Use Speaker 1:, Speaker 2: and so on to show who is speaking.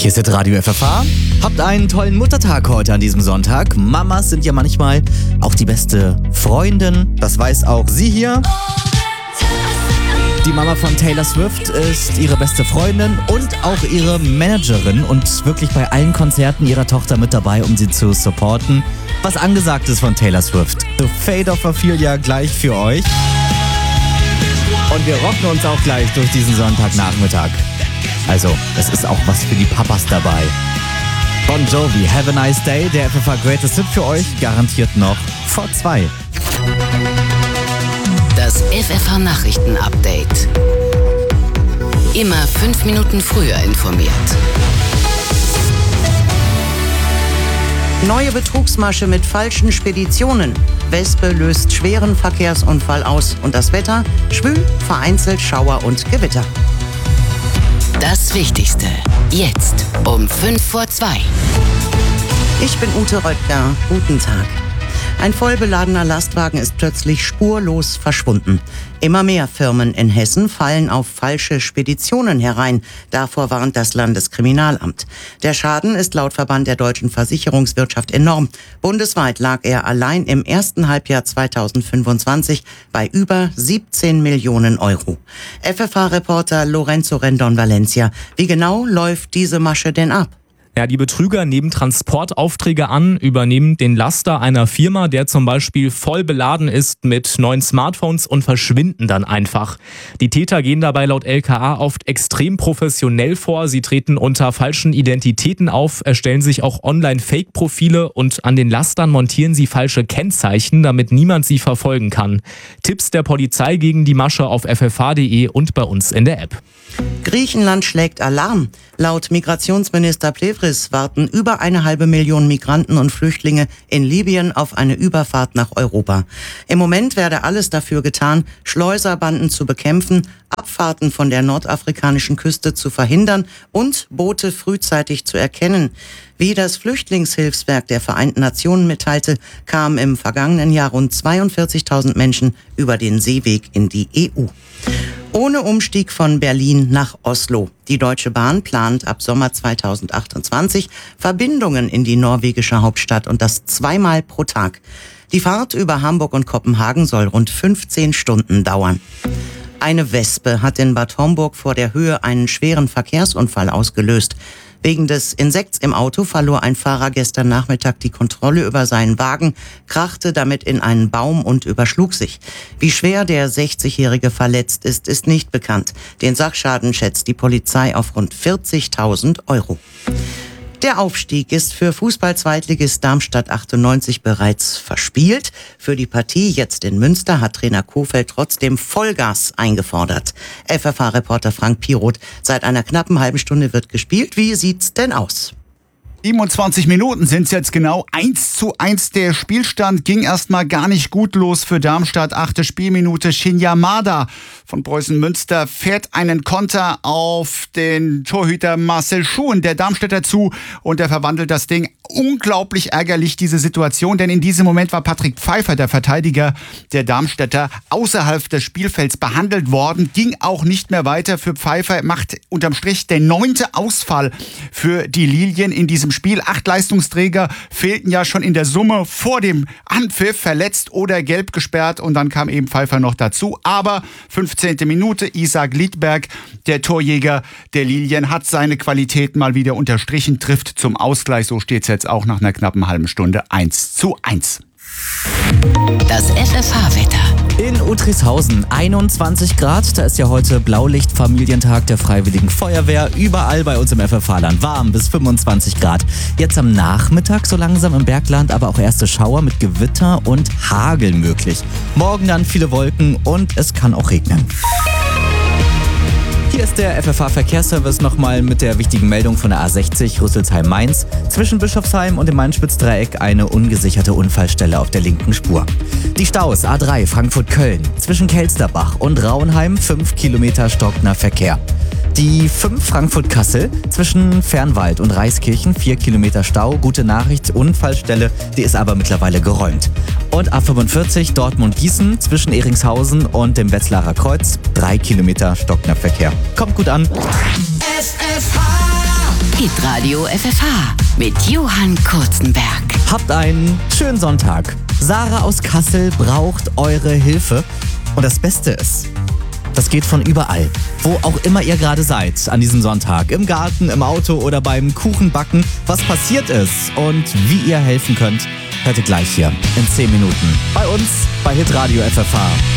Speaker 1: Hier ist Radio FFH. Habt einen tollen Muttertag heute an diesem Sonntag. Mamas sind ja manchmal auch die beste Freundin. Das weiß auch sie hier. Die Mama von Taylor Swift ist ihre beste Freundin und auch ihre Managerin und wirklich bei allen Konzerten ihrer Tochter mit dabei, um sie zu supporten. Was angesagt ist von Taylor Swift. The Fate of Ophelia gleich für euch. Und wir rocken uns auch gleich durch diesen Sonntagnachmittag. Also, es ist auch was für die Papas dabei. Bon Jovi, Have a Nice Day, der FFH Greatest Hit für euch, garantiert noch vor 2.
Speaker 2: Das FFH Nachrichten Update. Immer 5 Minuten früher informiert.
Speaker 3: Neue Betrugsmasche mit falschen Speditionen. Wespe löst schweren Verkehrsunfall aus. Und das Wetter? Schwül, vereinzelt Schauer und Gewitter.
Speaker 2: Das Wichtigste. Jetzt um 2:05.
Speaker 3: Ich bin Ute Röttger. Guten Tag. Ein vollbeladener Lastwagen ist plötzlich spurlos verschwunden. Immer mehr Firmen in Hessen fallen auf falsche Speditionen herein. Davor warnt das Landeskriminalamt. Der Schaden ist laut Verband der deutschen Versicherungswirtschaft enorm. Bundesweit lag er allein im ersten Halbjahr 2025 bei über 17 Millionen Euro. FFH-Reporter Lorenzo Rendon Valencia. Wie genau läuft diese Masche denn ab?
Speaker 4: Ja, die Betrüger nehmen Transportaufträge an, übernehmen den Laster einer Firma, der zum Beispiel voll beladen ist mit neuen Smartphones und verschwinden dann einfach. Die Täter gehen dabei laut LKA oft extrem professionell vor. Sie treten unter falschen Identitäten auf, erstellen sich auch Online-Fake-Profile und an den Lastern montieren sie falsche Kennzeichen, damit niemand sie verfolgen kann. Tipps der Polizei gegen die Masche auf ffh.de und bei uns in der App.
Speaker 3: Griechenland schlägt Alarm. Laut Migrationsminister Plevris warten über 1,5 Millionen Migranten und Flüchtlinge in Libyen auf eine Überfahrt nach Europa. Im Moment werde alles dafür getan, Schleuserbanden zu bekämpfen, Abfahrten von der nordafrikanischen Küste zu verhindern und Boote frühzeitig zu erkennen. Wie das Flüchtlingshilfswerk der Vereinten Nationen mitteilte, kamen im vergangenen Jahr rund 42.000 Menschen über den Seeweg in die EU. Ohne Umstieg von Berlin nach Oslo. Die Deutsche Bahn plant ab Sommer 2028 Verbindungen in die norwegische Hauptstadt und das 2-mal pro Tag. Die Fahrt über Hamburg und Kopenhagen soll rund 15 Stunden dauern. Eine Wespe hat in Bad Homburg vor der Höhe einen schweren Verkehrsunfall ausgelöst. Wegen des Insekts im Auto verlor ein Fahrer gestern Nachmittag die Kontrolle über seinen Wagen, krachte damit in einen Baum und überschlug sich. Wie schwer der 60-Jährige verletzt ist, ist nicht bekannt. Den Sachschaden schätzt die Polizei auf rund 40.000 Euro. Der Aufstieg ist für Fußball-Zweitligist Darmstadt 98 bereits verspielt. Für die Partie jetzt in Münster hat Trainer Kohfeldt trotzdem Vollgas eingefordert. FFH-Reporter Frank Piroth, seit einer knappen halben Stunde wird gespielt. Wie sieht's denn aus?
Speaker 5: 27 Minuten sind's jetzt genau. 1:1 der Spielstand, ging erstmal gar nicht gut los für Darmstadt. 8. Spielminute, Shinya Mada von Preußen Münster fährt einen Konter auf den Torhüter Marcel Schuhen, der Darmstädter, zu, und er verwandelt das Ding. Unglaublich ärgerlich, diese Situation, denn in diesem Moment war Patrick Pfeiffer, der Verteidiger der Darmstädter, außerhalb des Spielfelds behandelt worden, ging auch nicht mehr weiter. Für Pfeiffer macht unterm Strich der 9. Ausfall für die Lilien in diesem Spiel. 8 Leistungsträger fehlten ja schon in der Summe vor dem Anpfiff, verletzt oder gelb gesperrt, und dann kam eben Pfeiffer noch dazu. Aber 15. Minute, Isaac Liedberg, der Torjäger der Lilien, hat seine Qualität mal wieder unterstrichen, trifft zum Ausgleich. So steht es jetzt auch nach einer knappen halben Stunde 1:1.
Speaker 2: Das FFH-Wetter.
Speaker 1: In Utrilshausen 21 Grad, da ist ja heute Blaulicht-Familientag der Freiwilligen Feuerwehr. Überall bei uns im FFH-Land warm bis 25 Grad. Jetzt am Nachmittag so langsam im Bergland, aber auch erste Schauer mit Gewitter und Hagel möglich. Morgen dann viele Wolken und es kann auch regnen. Hier ist der FFH-Verkehrsservice nochmal mit der wichtigen Meldung von der A60 Rüsselsheim-Mainz. Zwischen Bischofsheim und dem Main-Spitz-Dreieck eine ungesicherte Unfallstelle auf der linken Spur. Die Staus A3 Frankfurt-Köln. Zwischen Kelsterbach und Rauenheim 5 Kilometer stockender Verkehr. Die 5 Frankfurt-Kassel zwischen Fernwald und Reiskirchen 4 Kilometer Stau. Gute Nachricht, Unfallstelle, die ist aber mittlerweile geräumt. Und A45 Dortmund-Gießen zwischen Ehringshausen und dem Wetzlarer Kreuz 3 Kilometer stockender Verkehr. Kommt gut an.
Speaker 2: FFH, Hitradio FFH mit Johann Kurzenberg.
Speaker 1: Habt einen schönen Sonntag. Sarah aus Kassel braucht eure Hilfe. Und das Beste ist, das geht von überall. Wo auch immer ihr gerade seid an diesem Sonntag. Im Garten, im Auto oder beim Kuchenbacken. Was passiert ist und wie ihr helfen könnt, hört ihr gleich hier in 10 Minuten. Bei uns bei Hitradio FFH.